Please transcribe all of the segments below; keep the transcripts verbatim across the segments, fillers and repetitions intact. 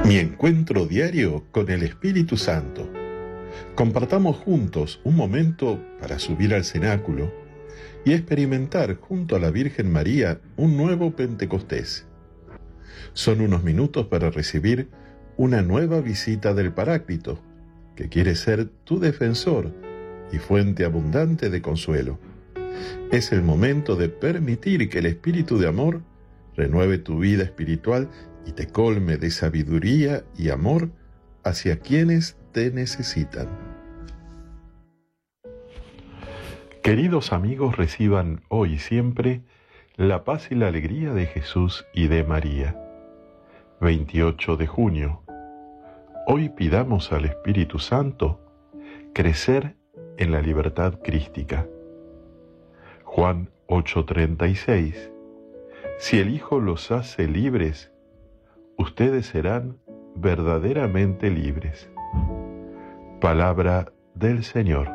Mi encuentro diario con el Espíritu Santo. Compartamos juntos un momento para subir al cenáculo y experimentar junto a la Virgen María un nuevo Pentecostés. Son unos minutos para recibir una nueva visita del Paráclito, que quiere ser tu defensor y fuente abundante de consuelo. Es el momento de permitir que el Espíritu de amor renueve tu vida espiritual y te colme de sabiduría y amor hacia quienes te necesitan. Queridos amigos, reciban hoy y siempre la paz y la alegría de Jesús y de María. veintiocho de junio. Hoy pidamos al Espíritu Santo crecer en la libertad crística. Juan ocho treinta y seis. Si el Hijo los hace libres, ustedes serán verdaderamente libres. Palabra del Señor.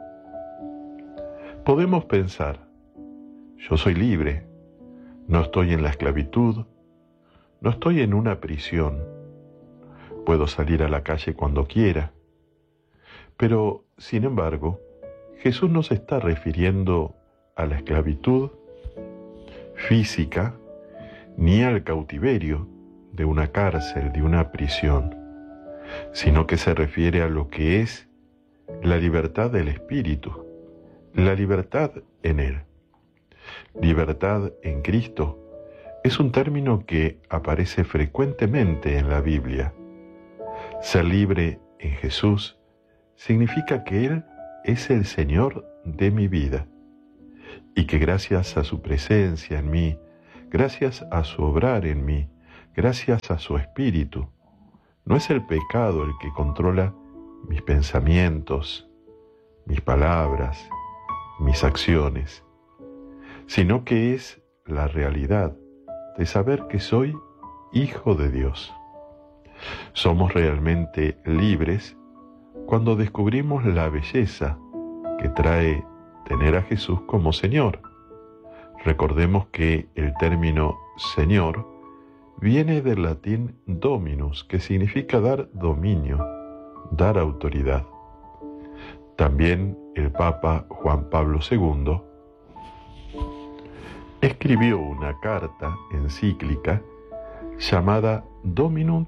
Podemos pensar, yo soy libre, no estoy en la esclavitud, no estoy en una prisión, puedo salir a la calle cuando quiera. Pero, sin embargo, Jesús no se está refiriendo a la esclavitud física ni al cautiverio de una cárcel, de una prisión, sino que se refiere a lo que es la libertad del espíritu, la libertad en Él. Libertad en Cristo es un término que aparece frecuentemente en la Biblia. Ser libre en Jesús significa que Él es el Señor de mi vida y que gracias a su presencia en mí, gracias a su obrar en mí, gracias a su Espíritu, no es el pecado el que controla mis pensamientos, mis palabras, mis acciones, sino que es la realidad de saber que soy hijo de Dios. Somos realmente libres cuando descubrimos la belleza que trae tener a Jesús como Señor. Recordemos que el término Señor viene del latín dominus, que significa dar dominio, dar autoridad. También el Papa Juan Pablo segundo escribió una carta encíclica llamada Dominum